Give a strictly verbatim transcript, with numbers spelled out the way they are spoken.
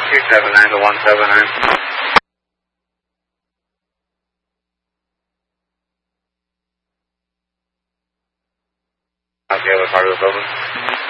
two seven nine to one seven nine. Okay, what part of the building?